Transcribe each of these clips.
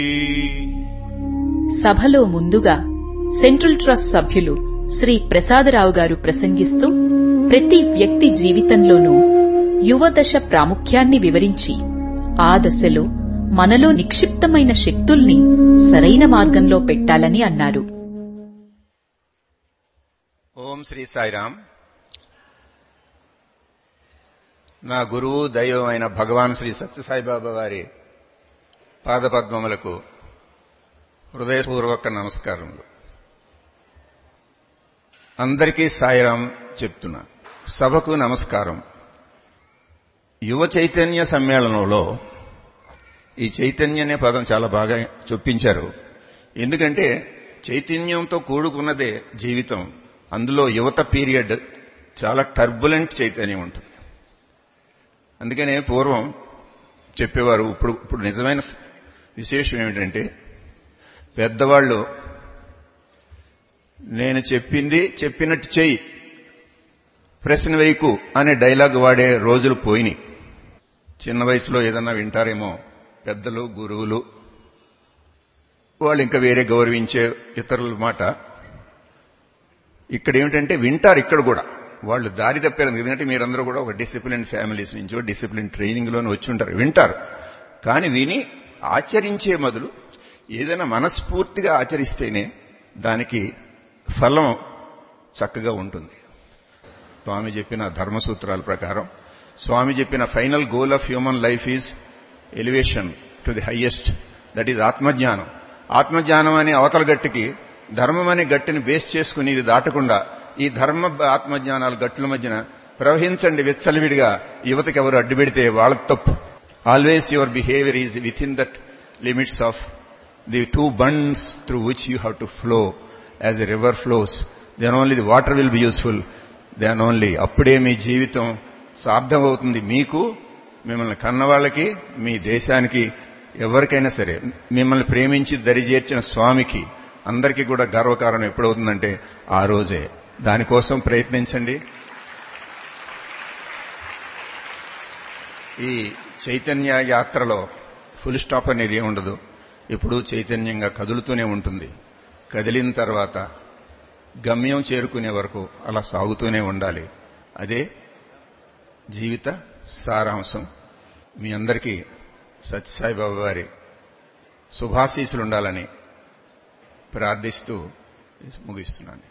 సభలో ముందుగా central trust సభ్యులు శ్రీ ప్రసాదరావు గారు ప్రసంగిస్తూ ప్రతి వ్యక్తి జీవితంలోనూ యువదశ ప్రాముఖ్యాన్ని వివరించి ఆ దశలో మనలో నిక్షిప్తమైన శక్తుల్ని సరైన మార్గంలో పెట్టాలని అన్నారు. ఓం శ్రీ సాయిరాం. నా గురువు దైవమైన భగవాన్ శ్రీ సత్యసాయిబాబా వారి పాదపద్మములకు హృదయపూర్వక నమస్కారములు. అందరికీ సాయిరాం చెప్తున్నా. సభకు నమస్కారం. యువ చైతన్య సమ్మేళనంలో ఈ చైతన్య అనే పదం చాలా బాగా చొప్పించారు. ఎందుకంటే చైతన్యంతో కూడుకున్నదే జీవితం. అందులో యువత పీరియడ్ చాలా టర్బులెంట్ చైతన్యం ఉంటుంది. అందుకనే పూర్వం చెప్పేవారు, ఇప్పుడు నిజమైన విశేషం ఏమిటంటే పెద్దవాళ్ళు నేను చెప్పినట్టు చెయ్యి, ప్రశ్న వేయకు అనే డైలాగ్ వాడే రోజులు పోయినాయి. చిన్న వయసులో ఏదన్నా వింటారేమో పెద్దలు, గురువులు, వాళ్ళు ఇంకా వేరే గౌరవించే ఇతరుల మాట. ఇక్కడ ఏమిటంటే వింటారు, ఇక్కడ కూడా వాళ్ళు దారి తప్పారు. ఎందుకంటే మీరందరూ కూడా ఒక డిసిప్లిన్ ఫ్యామిలీస్ నుంచో డిసిప్లిన్ ట్రైనింగ్లోనే వచ్చి ఉంటారు. వింటారు, కానీ విని ఆచరించే మొదలు ఏదైనా మనస్ఫూర్తిగా ఆచరిస్తేనే దానికి ఫలం చక్కగా ఉంటుంది. స్వామి చెప్పిన ధర్మసూత్రాల ప్రకారం, స్వామి చెప్పిన final goal of human life is elevation to the highest, that is ఆత్మజ్ఞానం. ఆత్మజ్ఞానం అనే అవతల గట్టికి ధర్మం అనే గట్టిని బేస్ చేసుకుని ఇది దాటకుండా ఈ ధర్మ ఆత్మజ్ఞానాల గట్టుల మధ్యన ప్రవహించండి విచ్చలవిడిగా. యువతకి ఎవరు అడ్డుపెడితే వాళ్ళ తప్పు. Always your behaviour is with in that limits of the two bunds through which you have to flow as a river flows. Then only the water will be useful. Then only అప్పుడే మీ జీవితం సార్థమవుతుంది. మీకు, మిమ్మల్ని కన్నవాళ్ళకి, మీ దేశానికి, ఎవరికైనా సరే మిమ్మల్ని ప్రేమించి దరిచేర్చిన స్వామికి అందరికీ కూడా గర్వకారణం ఎప్పుడవుతుందంటే ఆ రోజే. దానికోసం ప్రయత్నించండి. ఈ చైతన్య యాత్రలో ఫుల్ స్టాప్ అనేది ఏముండదు. ఇప్పుడు చైతన్యంగా కదులుతూనే ఉంటుంది. కదిలిన తర్వాత గమ్యం చేరుకునే వరకు అలా సాగుతూనే ఉండాలి. అదే జీవిత సారాంశం. మీ అందరికీ సత్యసాయిబాబా వారి శుభాశీస్సులు ఉండాలని ప్రార్థిస్తూ ముగిస్తున్నాను.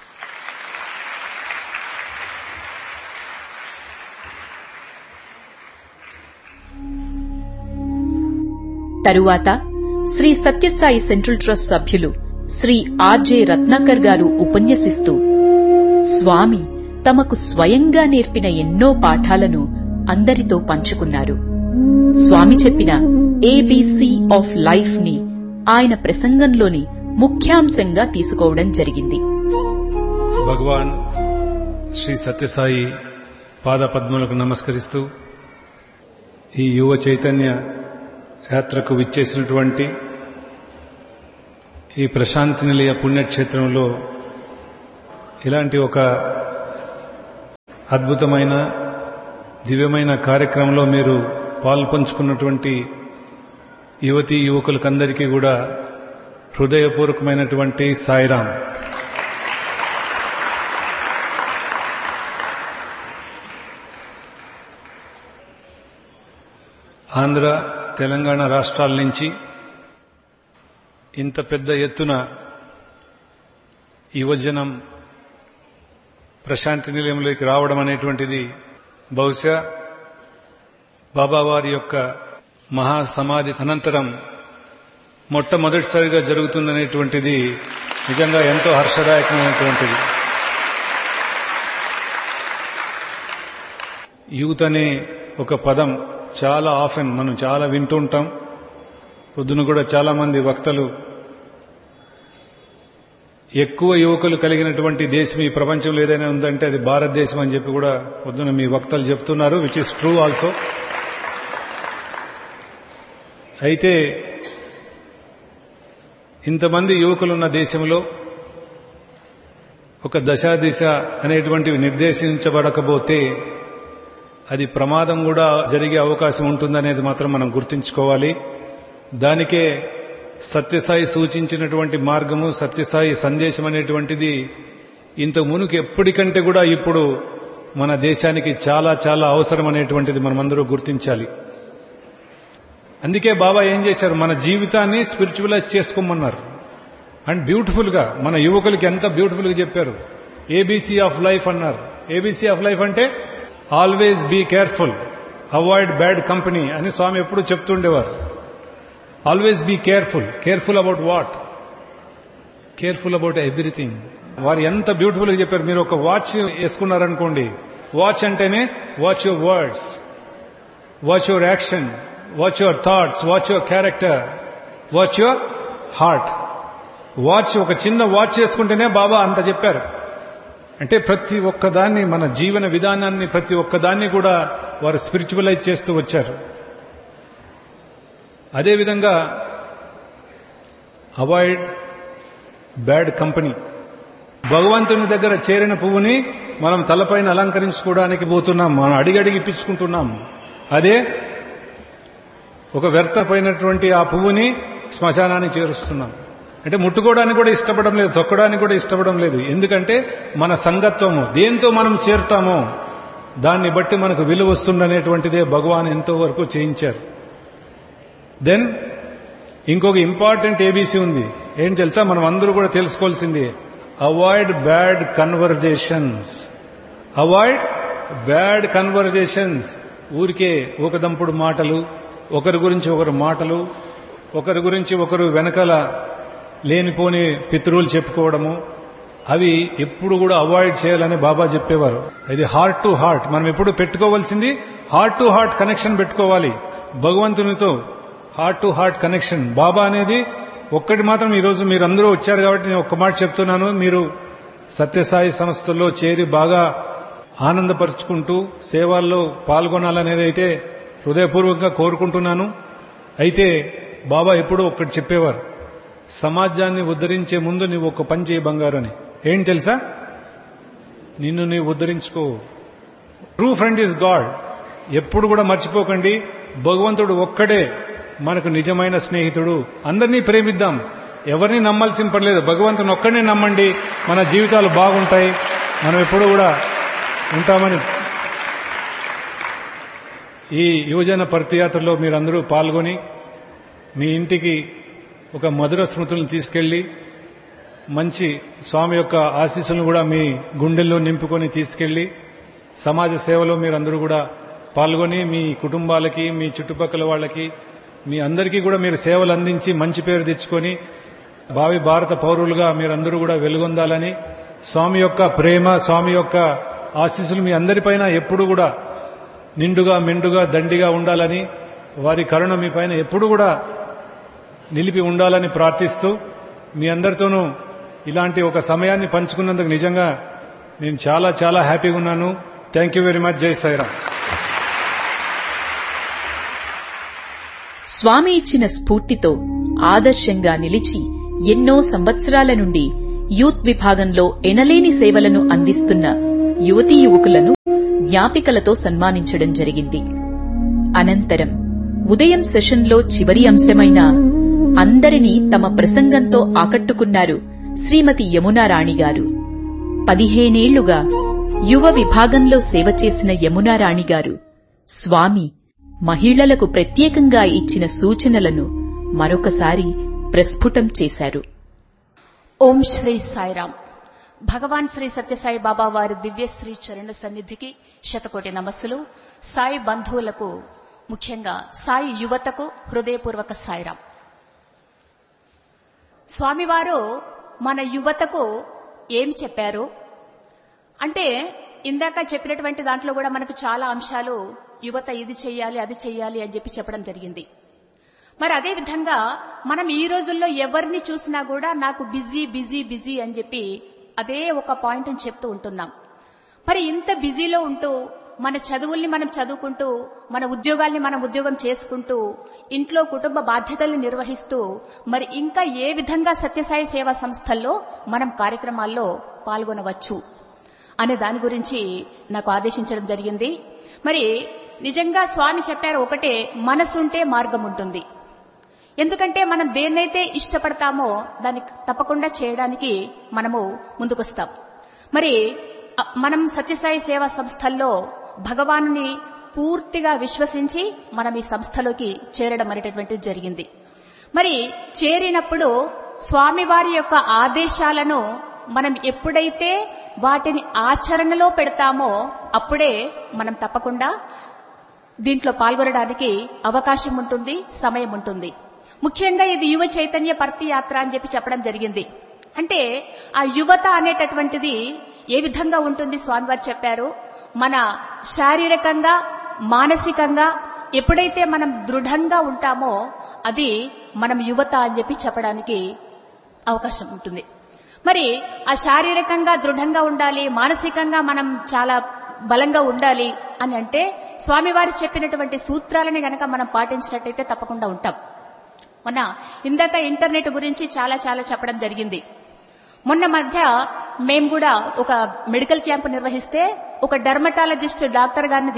తరువాత శ్రీ సత్యసాయి సెంట్రల్ ట్రస్ట్ సభ్యులు శ్రీ ఆర్జే రత్నాకర్ గారు ఉపన్యసిస్తూ స్వామి తమకు స్వయంగా నేర్పిన ఎన్నో పాఠాలను అందరితో పంచుకున్నారు. స్వామి చెప్పిన ఏబీసీ ఆఫ్ లైఫ్ ని ఆయన ప్రసంగంలోని ముఖ్యాంశంగా తీసుకోవడం జరిగింది. భగవాన్ శ్రీ సత్యసాయి పాదపద్మలకు నమస్కరిస్తూ ఈ యువ చైతన్య యాత్రకు విచ్చేసినటువంటి ఈ ప్రశాంతి నిలయ పుణ్యక్షేత్రంలో ఇలాంటి ఒక అద్భుతమైన దివ్యమైన కార్యక్రమంలో మీరు పాల్పంచుకున్నటువంటి యువతీ యువకులకందరికీ కూడా హృదయపూర్వకమైనటువంటి సాయిరాం. ఆంధ్ర, తెలంగాణ రాష్ట్రాల నుంచి ఇంత పెద్ద ఎత్తున యువజనం ప్రశాంతి నిలయంలోకి రావడం అనేటువంటిది బహుశా బాబావారి యొక్క మహాసమాధి అనంతరం మొట్టమొదటిసారిగా జరుగుతుందనేటువంటిది నిజంగా ఎంతో హర్షదాయకమైనటువంటిది. యూత్ అనే ఒక పదం చాలా ఆఫెన్ మనం చాలా వింటూ ఉంటాం. పొద్దున కూడా చాలా మంది వక్తలు ఎక్కువ యువకులు కలిగినటువంటి దేశం ఈ ప్రపంచంలో ఏదైనా ఉందంటే అది భారతదేశం అని చెప్పి కూడా పొద్దున మీ వక్తలు చెప్తున్నారు, విచ్ ఇస్ ట్రూ ఆల్సో. అయితే ఇంతమంది యువకులున్న దేశంలో ఒక దశాదిశ అనేటువంటివి నిర్దేశించబడకపోతే అది ప్రమాదం కూడా జరిగే అవకాశం ఉంటుందనేది మాత్రం మనం గుర్తుంచుకోవాలి. దానికే సత్యసాయి సూచించినటువంటి మార్గము, సత్యసాయి సందేశం అనేటువంటిది ఇంతకు మునుకు ఎప్పటికంటే కూడా ఇప్పుడు మన దేశానికి చాలా చాలా అవసరం అనేటువంటిది మనమందరూ గుర్తించాలి. అందుకే బాబా ఏం చేశారు, మన జీవితాన్ని స్పిరిచువలైజ్ చేసుకోమన్నారు. అండ్ బ్యూటిఫుల్ గా మన యువకులకి ఎంత బ్యూటిఫుల్ గా చెప్పారు. ఏబీసీ ఆఫ్ లైఫ్ అన్నారు. ఏబీసీ ఆఫ్ లైఫ్ అంటే always be careful, avoid bad company అని స్వామి ఎప్పుడు చెప్తుండేవారు. Always be careful. Careful about what? Careful about everything. వారు ఎంత బ్యూటిఫుల్ గా చెప్పారు. మీరు ఒక వాచ్ వేసుకున్నారనుకోండి, వాచ్ అంటేనే watch your words, watch your action, watch your thoughts, watch your character, watch your heart. Watch, ఒక చిన్న వాచ్ చేసుకుంటేనే బాబా అంత చెప్పారు. అంటే ప్రతి ఒక్కదాన్ని, మన జీవన విధానాన్ని ప్రతి ఒక్కదాన్ని కూడా వారు స్పిరిచువలైజ్ చేస్తూ వచ్చారు. అదేవిధంగా అవాయిడ్ బ్యాడ్ కంపెనీ. భగవంతుని దగ్గర చేరిన పువ్వుని మనం తలపైన అలంకరించుకోవడానికి పోతున్నాం, మనం అడిగడిగి ఇప్పించుకుంటున్నాం. అదే ఒక వ్యర్థమైనటువంటి ఆ పువ్వుని శ్మశానానికి చేరుస్తున్నాం. అంటే ముట్టుకోవడానికి కూడా ఇష్టపడడం లేదు, తొక్కడానికి కూడా ఇష్టపడడం లేదు. ఎందుకంటే మన సంగత్వము, దేంతో మనం చేరుతామో దాన్ని బట్టి మనకు విలువ వస్తుందనేటువంటిదే భగవాన్ ఎంతో వరకు చేయించారు. దెన్ ఇంకొక ఇంపార్టెంట్ ఏబీసీ ఉంది. ఏంటి తెలుసా? మనం అందరూ కూడా తెలుసుకోవాల్సింది, avoid bad conversations. Avoid bad conversations. ఊరికే ఒక దంపుడు మాటలు, ఒకరి గురించి ఒకరు మాటలు, ఒకరి గురించి ఒకరు వెనకాల లేనిపోని పితృలు చెప్పుకోవడము, అవి ఎప్పుడు కూడా అవాయిడ్ చేయాలని బాబా చెప్పేవారు. ఇది హార్ట్ టు హార్ట్. మనం ఎప్పుడు పెట్టుకోవాల్సింది హార్ట్ టు హార్ట్ కనెక్షన్ పెట్టుకోవాలి భగవంతునితో. Heart to heart connection. బాబా అనేది ఒక్కటి మాత్రం. ఈరోజు మీరందరూ వచ్చారు కాబట్టి నేను ఒక్క మాట చెప్తున్నాను. మీరు సత్యసాయి సంస్థల్లో చేరి బాగా ఆనందపరుచుకుంటూ సేవల్లో పాల్గొనాలనేది అయితే హృదయపూర్వకంగా కోరుకుంటున్నాను. అయితే బాబా ఎప్పుడూ ఒక్కటి చెప్పేవారు, సమాజాన్ని ఉద్ధరించే ముందు నీవు ఒక పని చేయి బంగారు అని. ఏంటి తెలుసా? నిన్ను నీవు ఉద్ధరించుకో. True friend is God. ఎప్పుడు కూడా మర్చిపోకండి, భగవంతుడు ఒక్కడే మనకు నిజమైన స్నేహితుడు. అందరినీ ప్రేమిద్దాం, ఎవరిని నమ్మాల్సిన పర్లేదు, భగవంతుని ఒక్కడినే నమ్మండి, మన జీవితాలు బాగుంటాయి, మనం ఎప్పుడూ కూడా ఉంటామని. ఈ యువజన పర్తియాత్రలో మీరందరూ పాల్గొని మీ ఇంటికి ఒక మధుర స్మృతులను తీసుకెళ్లి మంచి స్వామి యొక్క ఆశీస్సులను కూడా మీ గుండెల్లో నింపుకొని తీసుకెళ్లి సమాజ సేవలో మీరందరూ కూడా పాల్గొని మీ కుటుంబాలకి, మీ చుట్టుపక్కల వాళ్ళకి, మీ అందరికీ కూడా మీరు సేవలు అందించి మంచి పేరు తెచ్చుకొని భావి భారత పౌరులుగా మీరందరూ కూడా వెలుగొందాలని, స్వామి యొక్క ప్రేమ, స్వామి యొక్క ఆశీస్సులు మీ అందరిపైన ఎప్పుడు కూడా నిండుగా మెండుగా దండిగా ఉండాలని, వారి కరుణ మీ పైన ఎప్పుడు కూడా నిలిపి ఉండాలని ప్రార్థిస్తూ, మీ అందరితోనూ ఇలాంటి ఒక సమయాన్ని పంచుకున్నందుకు నిజంగా నేను చాలా చాలా హ్యాపీగా ఉన్నాను. Thank you very much. జై సాయిరామ్. స్వామి ఇచ్చిన స్ఫూర్తితో ఆదర్శంగా నిలిచి ఎన్నో సంవత్సరాల నుండి యూత్ విభాగంలో ఎనలేని సేవలను అందిస్తున్న యువతీ యువకులను జ్ఞాపికలతో సన్మానించడం జరిగింది. అనంతరం ఉదయం సెషన్లో చివరి అంశమైన అందరినీ తమ ప్రసంగంతో ఆకట్టుకున్నారు శ్రీమతి యమునారాణి గారు. 15 ఏళ్లుగా యువ విభాగంలో సేవ చేసిన యమునారాణి గారు స్వామి మహిళలకు ప్రత్యేకంగా ఇచ్చిన సూచనలను మరొకసారి ప్రస్ఫుటం చేశారు. ఓం శ్రీ సాయిరామ్. భగవాన్ శ్రీ సత్యసాయి బాబా వారి దివ్యశ్రీ చరణ సన్నిధికి శతకోటి నమస్సులు. సాయి బంధువులకు, ముఖ్యంగా సాయి యువతకు హృదయపూర్వక సాయిరామ్. స్వామివారు మన యువతకు ఏమి చెప్పారు అంటే, ఇందాక చెప్పినటువంటి దాంట్లో కూడా మనకు చాలా అంశాలు యువత ఇది చెయ్యాలి, అది చెయ్యాలి అని చెప్పడం జరిగింది. మరి అదే విధంగా మనం ఈ రోజుల్లో ఎవరిని చూసినా కూడా నాకు బిజీ బిజీ బిజీ అని చెప్పి అదే ఒక పాయింట్ అని చెప్తూ ఉంటున్నాం. మరి ఇంత బిజీలో ఉంటూ మన చదువుల్ని మనం చదువుకుంటూ, మన ఉద్యోగాల్ని మనం ఉద్యోగం చేసుకుంటూ, ఇంట్లో కుటుంబ బాధ్యతల్ని నిర్వహిస్తూ, మరి ఇంకా ఏ విధంగా సత్యసాయి సేవా సంస్థల్లో మనం కార్యక్రమాల్లో పాల్గొనవచ్చు అనే దాని గురించి నాకు ఆదేశించడం జరిగింది. మరి నిజంగా స్వామి చెప్పారు ఒకటే, మనసుంటే మార్గం ఉంటుంది. ఎందుకంటే మనం దేన్నైతే ఇష్టపడతామో దాన్ని తప్పకుండా చేయడానికి మనము ముందుకొస్తాం. మరి మనం సత్యసాయి సేవా సంస్థల్లో భగవానుని పూర్తిగా విశ్వసించి మనం ఈ సంస్థలోకి చేరడం అనేటటువంటిది జరిగింది. మరి చేరినప్పుడు స్వామివారి యొక్క ఆదేశాలను మనం ఎప్పుడైతే వాటిని ఆచరణలో పెడతామో అప్పుడే మనం తప్పకుండా దీంట్లో పాల్గొనడానికి అవకాశం ఉంటుంది, సమయం ఉంటుంది. ముఖ్యంగా ఇది యువ చైతన్య పర్తి యాత్ర అని చెప్పడం జరిగింది. అంటే ఆ యువత అనేటటువంటిది ఏ విధంగా ఉంటుంది స్వామివారు చెప్పారు. మన శారీరకంగా మానసికంగా ఎప్పుడైతే మనం దృఢంగా ఉంటామో అది మనం యువత అని చెప్పడానికి అవకాశం ఉంటుంది. మరి ఆ శారీరకంగా దృఢంగా ఉండాలి, మానసికంగా మనం చాలా బలంగా ఉండాలి అని అంటే స్వామివారు చెప్పినటువంటి సూత్రాలని గనక మనం పాటించినట్టయితే తప్పకుండా ఉంటాం. మొన్న ఇందాక ఇంటర్నెట్ గురించి చాలా చెప్పడం జరిగింది. మొన్న మధ్య మేము కూడా ఒక మెడికల్ క్యాంప్ నిర్వహిస్తే ఒక డెర్మటాలజిస్ట్ డాక్టర్ గారిని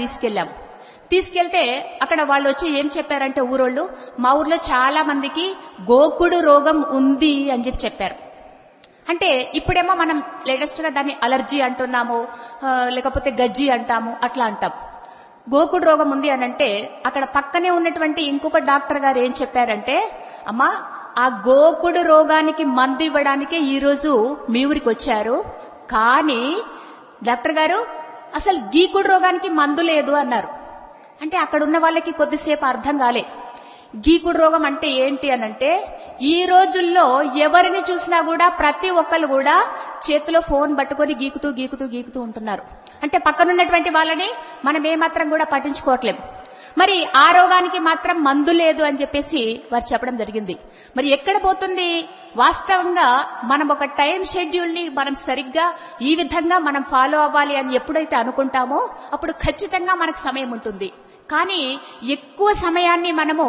తీసుకెళ్తే అక్కడ వాళ్ళు వచ్చి ఏం చెప్పారంటే ఊరోళ్ళు, మా ఊర్లో చాలా మందికి గోకుడు రోగం ఉంది అని చెప్పారు. అంటే ఇప్పుడేమో మనం లేటెస్ట్ గా దాన్ని అలర్జీ అంటున్నాము, లేకపోతే గజ్జి అంటాము, అట్లా అంటాం. గోకుడు రోగం ఉంది అనంటే అక్కడ పక్కనే ఉన్నటువంటి ఇంకొక డాక్టర్ గారు ఏం చెప్పారంటే, అమ్మా ఆ గోకుడు రోగానికి మందు ఇవ్వడానికే ఈరోజు మీ ఊరికి వచ్చారు, కానీ డాక్టర్ గారు అసలు గీకుడు రోగానికి మందు లేదు అన్నారు. అంటే అక్కడ ఉన్న వాళ్ళకి కొద్దిసేపు అర్థం కాలే. గీకుడు రోగం అంటే ఏంటి అనంటే ఈ రోజుల్లో ఎవరిని చూసినా కూడా ప్రతి ఒక్కరు కూడా చేతిలో ఫోన్ పట్టుకొని గీకుతూ ఉంటున్నారు. అంటే పక్కనున్నటువంటి వాళ్ళని మనం ఏమాత్రం కూడా పట్టించుకోవట్లేం. మరి ఆ రోగానికి మాత్రం మందు లేదు అని చెప్పేసి వారు చెప్పడం జరిగింది. మరి ఎక్కడ పోతుంది? వాస్తవంగా మనం ఒక టైం షెడ్యూల్ ని మనం సరిగ్గా ఈ విధంగా మనం ఫాలో అవ్వాలి అని ఎప్పుడైతే అనుకుంటామో అప్పుడు ఖచ్చితంగా మనకు సమయం ఉంటుంది. కానీ ఎక్కువ సమయాన్ని మనము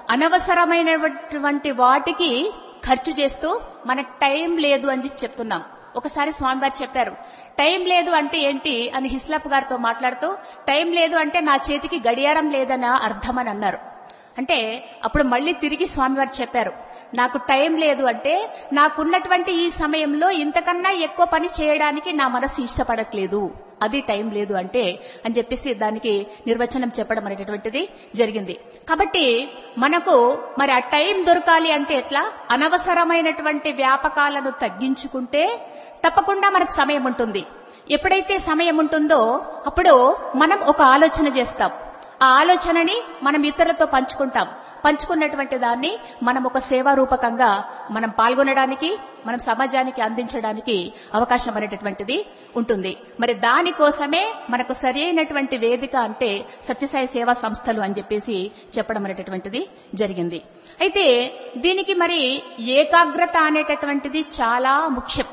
అనవసరమైనటువంటి వాటికి ఖర్చు చేస్తూ మనకు టైం లేదు అని చెప్తున్నాం. ఒకసారి స్వామివారు చెప్పారు, టైం లేదు అంటే ఏంటి అని హిస్లప్ గారితో మాట్లాడుతూ, టైం లేదు అంటే నా చేతికి గడియారం లేదని అర్థం అని అన్నారు. అంటే అప్పుడు మళ్ళీ తిరిగి స్వామివారు చెప్పారు, నాకు టైం లేదు అంటే నాకున్నటువంటి ఈ సమయంలో ఇంతకన్నా ఎక్కువ పని చేయడానికి నా మనసు ఇష్టపడట్లేదు, అది టైం లేదు అంటే అని చెప్పేసి దానికి నిర్వచనం చెప్పడం అనేటటువంటిది జరిగింది. కాబట్టి మనకు మరి ఆ టైం దొరకాలి అంటే ఎట్లా? అనవసరమైనటువంటి వ్యాపకాలను తగ్గించుకుంటే తప్పకుండా మనకు సమయం ఉంటుంది. ఎప్పుడైతే సమయం ఉంటుందో అప్పుడు మనం ఒక ఆలోచన చేస్తాం. ఆ ఆలోచనని మనం ఇతరులతో పంచుకున్నటువంటి దాన్ని మనం ఒక సేవా రూపకంగా మనం పాల్గొనడానికి, మనం సమాజానికి అందించడానికి అవకాశం అనేటటువంటిది ఉంటుంది. మరి దానికోసమే మనకు సరైనటువంటి వేదిక అంటే సత్యసాయి సేవా సంస్థలు అని చెప్పేసి చెప్పడం అనేటటువంటిది జరిగింది. అయితే దీనికి మరి ఏకాగ్రత అనేటటువంటిది చాలా ముఖ్యం.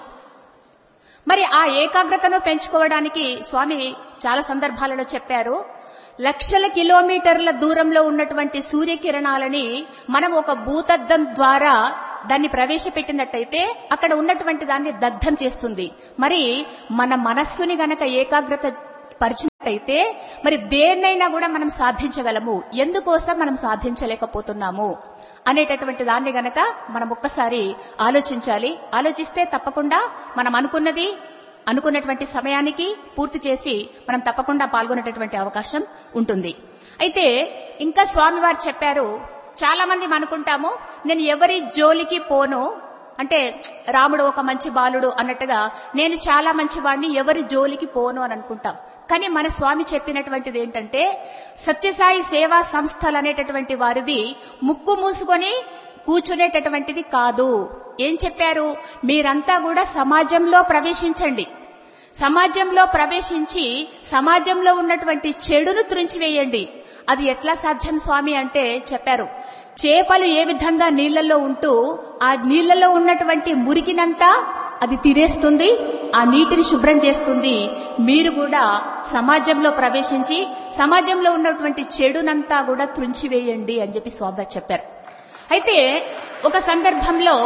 మరి ఆ ఏకాగ్రతను పెంచుకోవడానికి స్వామి చాలా సందర్భాలలో చెప్పారు, లక్షల కిలోమీటర్ల దూరంలో ఉన్నటువంటి సూర్యకిరణాలని మనం ఒక భూతద్దం ద్వారా దాన్ని ప్రవేశపెట్టినట్టయితే అక్కడ ఉన్నటువంటి దాన్ని దగ్ధం చేస్తుంది. మరి మన మనస్సుని గనక ఏకాగ్రత పరిచినట్టయితే మరి దేన్నైనా కూడా మనం సాధించగలము. ఎందుకోసం మనం సాధించలేకపోతున్నాము అనేటటువంటి దాన్ని గనక మనం ఒక్కసారి ఆలోచించాలి. ఆలోచిస్తే తప్పకుండా మనం అనుకున్నటువంటి సమయానికి పూర్తి చేసి మనం తప్పకుండా పాల్గొనేటటువంటి అవకాశం ఉంటుంది. అయితే ఇంకా స్వామివారు చెప్పారు, చాలా మంది అనుకుంటాము నేను ఎవరి జోలికి పోను, అంటే రాముడు ఒక మంచి బాలుడు అన్నట్టుగా నేను చాలా మంచివాడిని, ఎవరి జోలికి పోను అని అనుకుంటాం. కానీ మన స్వామి చెప్పినటువంటిది ఏంటంటే సత్యసాయి సేవా సంస్థలు అనేటటువంటి వారిది ముక్కు మూసుకొని కూర్చునేటటువంటిది కాదు. ఏం చెప్పారు? మీరంతా కూడా సమాజంలో ప్రవేశించండి, సమాజంలో ప్రవేశించి సమాజంలో ఉన్నటువంటి చెడును త్రుంచివేయండి. అది ఎట్లా సాధ్యం స్వామి అంటే చెప్పారు, చేపలు ఏ విధంగా నీళ్లలో ఉంటూ ఆ నీళ్లలో ఉన్నటువంటి మురికినంతా అది తినేస్తుంది, ఆ నీటిని శుభ్రం చేస్తుంది. మీరు కూడా సమాజంలో ప్రవేశించి సమాజంలో ఉన్నటువంటి చెడునంతా కూడా త్రుంచివేయండి అని చెప్పి స్వామి చెప్పారు. అయితే ఒక సందర్భంలో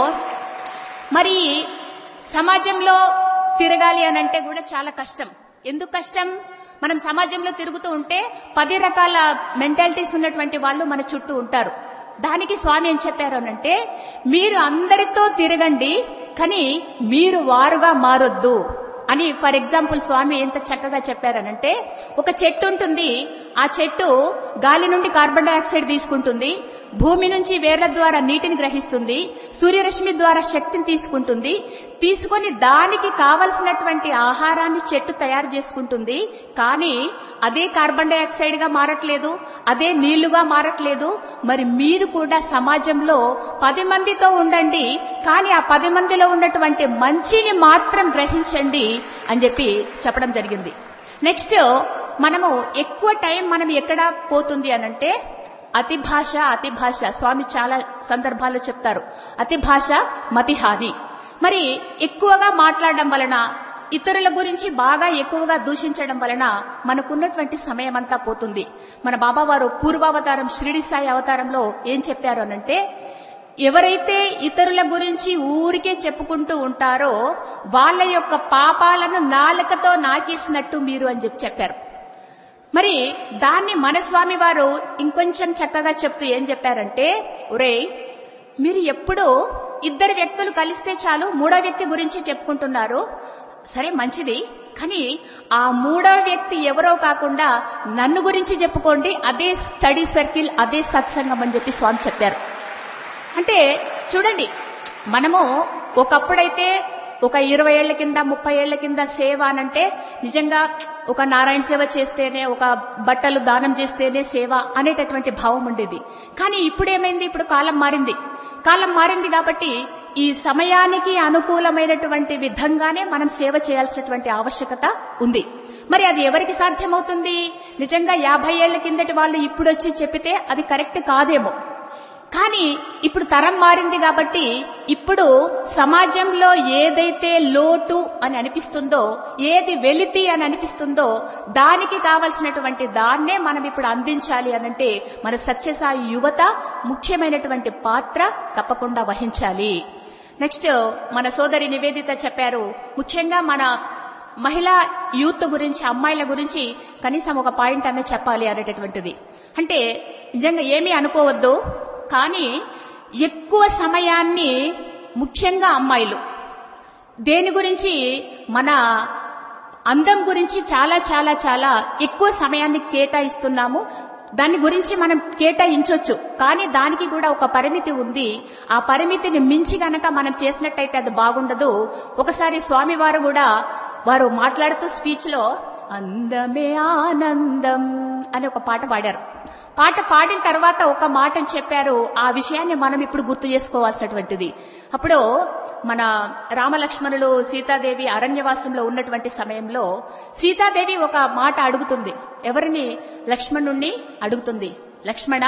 మరి సమాజంలో తిరగాలి అని అంటే కూడా చాలా కష్టం. ఎందుకు కష్టం? మనం సమాజంలో తిరుగుతూ ఉంటే 10 రకాల మెంటాలిటీస్ ఉన్నటువంటి వాళ్ళు మన చుట్టూ ఉంటారు. దానికి స్వామి ఏం చెప్పారు అనంటే, మీరు అందరితో తిరగండి, కానీ మీరు వారుగా మారొద్దు అని. ఫర్ ఎగ్జాంపుల్ స్వామి ఎంత చక్కగా చెప్పారనంటే, ఒక చెట్టు ఉంటుంది, ఆ చెట్టు గాలి నుండి కార్బన్ డైఆక్సైడ్ తీసుకుంటుంది, భూమి నుంచి వేర్ల ద్వారా నీటిని గ్రహిస్తుంది, సూర్యరశ్మి ద్వారా శక్తిని తీసుకొని దానికి కావలసినటువంటి ఆహారాన్ని చెట్టు తయారు చేసుకుంటుంది. కానీ అదే కార్బన్ డైఆక్సైడ్ గా మారట్లేదు, అదే నీళ్లుగా మారట్లేదు. మరి మీరు కూడా సమాజంలో 10 మందితో ఉండండి, కానీ ఆ 10 మందిలో ఉన్నటువంటి మంచిని మాత్రం గ్రహించండి అని చెప్పడం జరిగింది. నెక్స్ట్ మనము ఎక్కువ టైం మనం ఎక్కడ పోతుంది అనంటే, అతి భాష. స్వామి చాలా సందర్భాల్లో చెప్తారు, అతి భాష మతిహాని. మరి ఎక్కువగా మాట్లాడడం వలన, ఇతరుల గురించి బాగా ఎక్కువగా దూషించడం వలన మనకున్నటువంటి సమయం అంతా పోతుంది. మన బాబావారు పూర్వావతారం షిరిడి సాయి అవతారంలో ఏం చెప్పారు అనంటే, ఎవరైతే ఇతరుల గురించి ఊరికే చెప్పుకుంటూ ఉంటారో వాళ్ళ యొక్క పాపాలను నాలుకతో నాకేసినట్టు మీరు అని చెప్పారు. మరి దాన్ని మన స్వామి వారు ఇంకొంచెం చక్కగా చెప్తూ ఏం చెప్పారంటే, ఒరేయ్, మీరు ఎప్పుడూ 2 వ్యక్తులు కలిస్తే చాలు 3వ వ్యక్తి గురించి చెప్పుకుంటున్నారు. సరే మంచిది, కానీ ఆ 3వ వ్యక్తి ఎవరో కాకుండా నన్ను గురించి చెప్పుకోండి, అదే స్టడీ సర్కిల్, అదే సత్సంగం అని స్వామి చెప్పారు. అంటే చూడండి, మనము ఒకప్పుడైతే ఒక 20 ఏళ్ల కింద 30 ఏళ్ల కింద సేవ అనంటే నిజంగా ఒక నారాయణ సేవ చేస్తేనే, ఒక బట్టలు దానం చేస్తేనే సేవ అనేటటువంటి భావం ఉండేది. కానీ ఇప్పుడేమైంది, ఇప్పుడు కాలం మారింది కాబట్టి ఈ సమయానికి అనుకూలమైనటువంటి విధంగానే మనం సేవ చేయాల్సినటువంటి ఆవశ్యకత ఉంది. మరి అది ఎవరికి సాధ్యమవుతుంది? నిజంగా 50 ఏళ్ల కిందటి వాళ్ళు ఇప్పుడు వచ్చి చెప్పితే అది కరెక్ట్ కాదేమో. కానీ ఇప్పుడు తరం మారింది కాబట్టి ఇప్పుడు సమాజంలో ఏదైతే లోటు అని అనిపిస్తుందో, ఏది వెలితి అని అనిపిస్తుందో దానికి కావలసినటువంటి దాన్నే మనం ఇప్పుడు అందించాలి అనంటే మన సత్యసాయి యువత ముఖ్యమైనటువంటి పాత్ర తప్పకుండా వహించాలి. నెక్స్ట్ మన సోదరి నివేదిత చెప్పారు, ముఖ్యంగా మన మహిళా యూత్ గురించి, అమ్మాయిల గురించి కనీసం ఒక పాయింట్ అనే చెప్పాలి అనేటటువంటిది. అంటే నిజంగా ఏమీ అనుకోవద్దు, కానీ ఎక్కువ సమయాన్ని ముఖ్యంగా అమ్మాయిలు దేని గురించి, మన అందం గురించి చాలా చాలా చాలా ఎక్కువ సమయాన్ని కేటాయిస్తున్నాము. దాని గురించి మనం కేటాయించవచ్చు, కానీ దానికి కూడా ఒక పరిమితి ఉంది. ఆ పరిమితిని మించి గనక మనం చేసినట్టయితే అది బాగుండదు. ఒకసారి స్వామివారు కూడా వారు మాట్లాడుతూ స్పీచ్ లో అందమే ఆనందం అని ఒక పాట పాడారు. పాట పాడిన తర్వాత ఒక మాటని చెప్పారు, ఆ విషయాన్ని మనం ఇప్పుడు గుర్తు చేసుకోవాల్సినటువంటిది. అప్పుడు మన రామలక్ష్మణులు సీతాదేవి అరణ్యవాసంలో ఉన్నటువంటి సమయంలో సీతాదేవి ఒక మాట అడుగుతుంది. ఎవరిని? లక్ష్మణుణ్ణి అడుగుతుంది. లక్ష్మణ,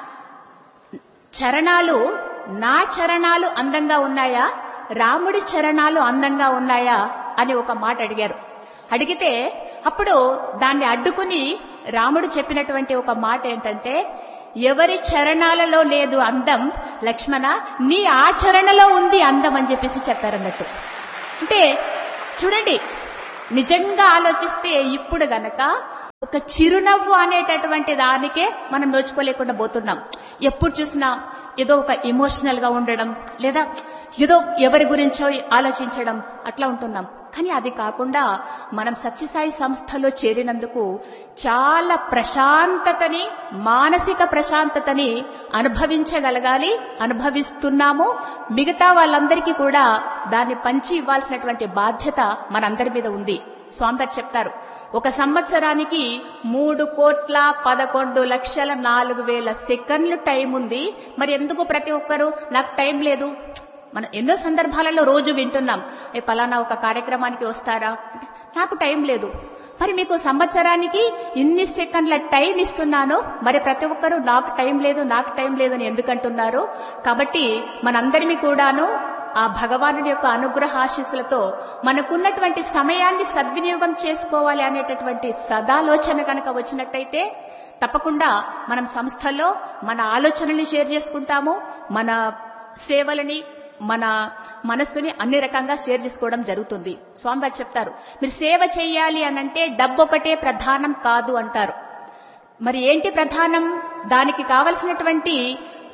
చరణాలు, నా చరణాలు అందంగా ఉన్నాయా, రాముడి చరణాలు అందంగా ఉన్నాయా అని ఒక మాట అడిగారు. అడిగితే అప్పుడు దాన్ని అడ్డుకుని రాముడు చెప్పినటువంటి ఒక మాట ఏంటంటే, ఎవరి చరణాలలో లేదు అందం లక్ష్మణ, నీ ఆచరణలో ఉంది అందం అని చెప్పారన్నట్టు. అంటే చూడండి, నిజంగా ఆలోచిస్తే ఇప్పుడు గనక ఒక చిరునవ్వు అనేటటువంటి దానికే మనం నోచుకోలేకుండా పోతున్నాం. ఎప్పుడు చూసినా ఏదో ఒక ఎమోషనల్ గా ఉండడం, లేదా ఏదో ఎవరి గురించో ఆలోచించడం, అట్లా ఉంటున్నాం. కానీ అది కాకుండా మనం సత్యసాయి సంస్థలో చేరినందుకు చాలా ప్రశాంతతని, మానసిక ప్రశాంతతని అనుభవించగలగాలి, అనుభవిస్తున్నాము. మిగతా వాళ్ళందరికీ కూడా దాన్ని పంచి ఇవ్వాల్సినటువంటి బాధ్యత మనందరి మీద ఉంది. స్వామివారు చెప్తారు, ఒక సంవత్సరానికి 3,11,04,000 సెకండ్లు టైం ఉంది. మరి ఎందుకు ప్రతి ఒక్కరూ నాకు టైం లేదు? మనం ఎన్నో సందర్భాలలో రోజు వింటున్నాం, పలానా ఒక కార్యక్రమానికి వస్తారా, నాకు టైం లేదు. మరి మీకు సంవత్సరానికి ఇన్ని సెకండ్ల టైం ఇస్తున్నాను, మరి ప్రతి ఒక్కరూ నాకు టైం లేదు అని ఎందుకంటున్నారు? కాబట్టి మనందరినీ కూడాను ఆ భగవానుడి యొక్క అనుగ్రహ ఆశీస్సులతో మనకున్నటువంటి సమయాన్ని సద్వినియోగం చేసుకోవాలి అనేటటువంటి సదాలోచన కనుక వచ్చినట్టయితే తప్పకుండా మనం సంస్థల్లో మన ఆలోచనల్ని షేర్ చేసుకుంటాము, మన సేవలని, మన మనస్సుని అన్ని రకంగా షేర్ చేసుకోవడం జరుగుతుంది. స్వామివారు చెప్తారు, మీరు సేవ చేయాలి అనంటే డబ్బు ఒకటే ప్రధానం కాదు అంటారు. మరి ఏంటి ప్రధానం? దానికి కావలసినటువంటి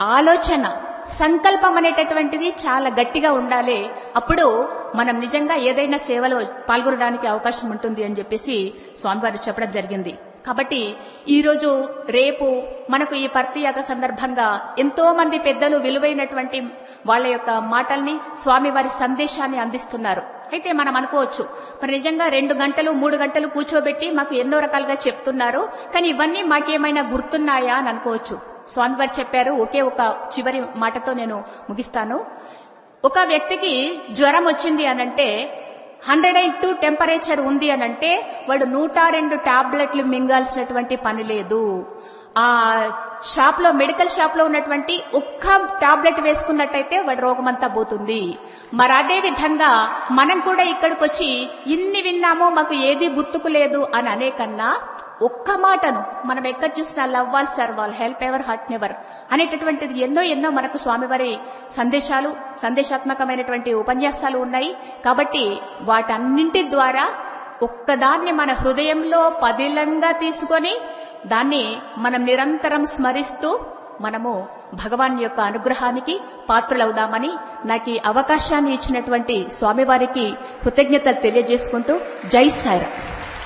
ఆలోచన, సంకల్పం అనేటటువంటిది చాలా గట్టిగా ఉండాలి. అప్పుడు మనం నిజంగా ఏదైనా సేవలో పాల్గొనడానికి అవకాశం ఉంటుంది అని చెప్పేసి స్వామివారు చెప్పడం జరిగింది. కాబట్టి ఈరోజు రేపు మనకు ఈ పర్తియాత్ర సందర్భంగా ఎంతో మంది పెద్దలు విలువైనటువంటి వాళ్ళ యొక్క మాటల్ని, స్వామివారి సందేశాన్ని అందిస్తున్నారు. అయితే మనం అనుకోవచ్చు, మరి నిజంగా 2 గంటలు 3 గంటలు కూర్చోబెట్టి మాకు ఎన్నో రకాలుగా చెప్తున్నారు, కానీ ఇవన్నీ మాకేమైనా గుర్తున్నాయా అని అనుకోవచ్చు. స్వామివారు చెప్పారు, ఒకే ఒక చివరి మాటతో నేను ముగిస్తాను. ఒక వ్యక్తికి జ్వరం వచ్చింది అనంటే 102 టెంపరేచర్ ఉంది అనంటే వాడు 102 టాబ్లెట్లు మింగాల్సినటువంటి పని లేదు. ఆ షాప్లో, మెడికల్ షాప్లో ఉన్నటువంటి ఒక్క టాబ్లెట్ వేసుకున్నట్టయితే వాడి రోగమంతా పోతుంది. మరి అదే విధంగా మనం కూడా ఇక్కడికి వచ్చి ఇన్ని విన్నామో మాకు ఏది గుర్తుకు లేదు అని అనే కన్నా ఒక్క మాటను మనం ఎక్కడ చూసినా love all serve all, help ever hurt never అనేటటువంటిది ఎన్నో మనకు స్వామివారి సందేశాలు, సందేశాత్మకమైనటువంటి ఉపన్యాసాలు ఉన్నాయి. కాబట్టి వాటన్నింటి ద్వారా ఒక్కదాన్ని మన హృదయంలో పదిలంగా తీసుకొని దాన్ని మనం నిరంతరం స్మరిస్తూ మనము భగవాన్ యొక్క అనుగ్రహానికి పాత్రులవుదామని నాకు ఈ అవకాశాన్ని ఇచ్చినటువంటి స్వామివారికి కృతజ్ఞతలు తెలియజేసుకుంటూ జై సాయిరామ్.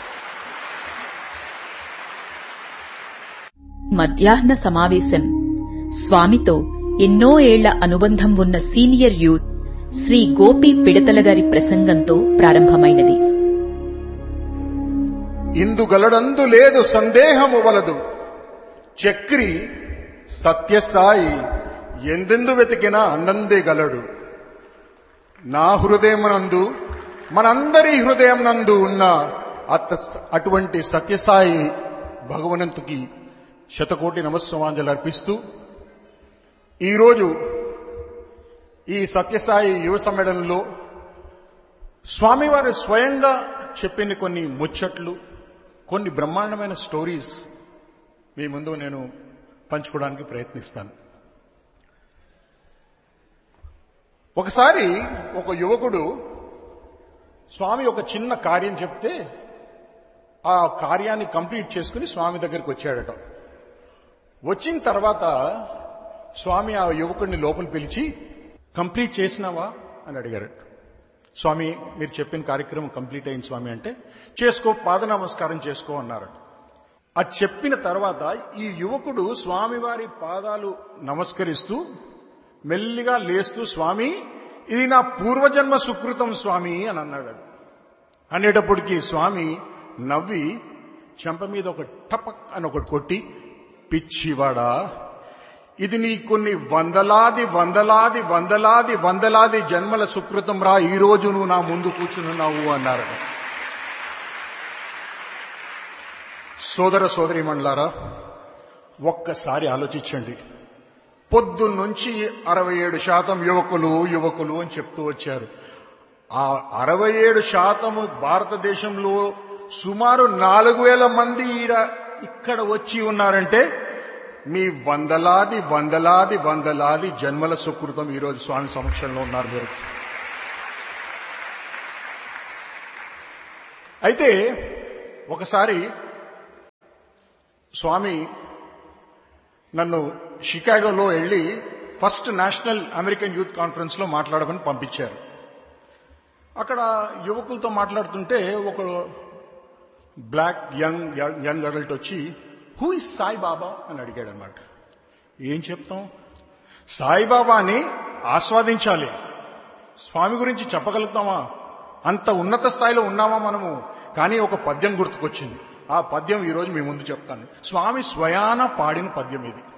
మధ్యాహ్న సమావేశం స్వామితో ఎన్నో ఏళ్ల అనుబంధం ఉన్న సీనియర్ యూత్ శ్రీ గోపి పిడతల గారి ప్రసంగంతో ప్రారంభమైనది. ఇందుగలడందు లేదు సందేహము వలదు, చక్రి సత్యసాయి ఎందెందు వెతికినా అందందే గలడు. నా హృదయమునందు, మనందరి హృదయం నందు ఉన్న అటువంటి సత్యసాయి భగవంతుకి శతకోటి నమస్సమాంజలు అర్పిస్తూ, ఈరోజు ఈ సత్యసాయి యువ సమ్మేళనంలో స్వామివారు స్వయంగా చెప్పిన కొన్ని ముచ్చట్లు, కొన్ని బ్రహ్మాండమైన స్టోరీస్ మీ ముందు నేను పంచుకోవడానికి ప్రయత్నిస్తాను. ఒకసారి ఒక యువకుడు స్వామి ఒక చిన్న కార్యం చెప్తే ఆ కార్యాన్ని కంప్లీట్ చేసుకుని స్వామి దగ్గరికి వచ్చాడట. వచ్చిన తర్వాత స్వామి ఆ యువకుడిని లోపల పిలిచి, కంప్లీట్ చేసినావా అని అడిగారు. స్వామి, మీరు చెప్పిన కార్యక్రమం కంప్లీట్ అయింది స్వామి అంటే, చేసుకో, పాద నమస్కారం చేసుకో అన్నారు. అది చెప్పిన తర్వాత ఈ యువకుడు స్వామివారి పాదాలు నమస్కరిస్తూ మెల్లిగా లేస్తూ, స్వామి ఇది నా పూర్వజన్మ సుకృతం స్వామి అని అన్నాడు. అనేటప్పటికీ స్వామి నవ్వి చెంప మీద ఒక టపక్ అని ఒకటి కొట్టి, పిచ్చివాడా, ఇది నీ కొన్ని వందలాది వందలాది వందలాది వందలాది జన్మల సుకృతం రా, ఈ రోజు నువ్వు నా ముందు కూర్చున్నావు అన్నారు. సోదర సోదరీమణులారా, ఒక్కసారి ఆలోచించండి. పొద్దున్నుంచి 67% యువకులు యువకులు అని చెప్తూ వచ్చారు. ఆ 67% భారతదేశంలో సుమారు 4,000 మంది ఇక్కడ వచ్చి ఉన్నారంటే మీ వందలాది వందలాది వందలాది జన్మల సుకృతం ఈరోజు స్వామి సమక్షంలో ఉన్నారు మీరు. అయితే ఒకసారి స్వామి నన్ను షికాగోలో వెళ్లి first national American youth conference లో మాట్లాడమని పంపించారు. అక్కడ యువకులతో మాట్లాడుతుంటే ఒక బ్లాక్ యంగ్ అడల్ట్ వచ్చి, హూ ఇస్ సాయిబాబా అని అడిగాడు అనమాట. ఏం చెప్తాం, సాయిబాబాని ఆస్వాదించాలి, స్వామి గురించి చెప్పగలుగుతామా? అంత ఉన్నత స్థాయిలో ఉన్నామా మనము? కానీ ఒక పద్యం గుర్తుకొచ్చింది. ఆ పద్యం ఈరోజు మీ ముందు చెప్తాను. స్వామి స్వయాన పాడిన పద్యం ఇది.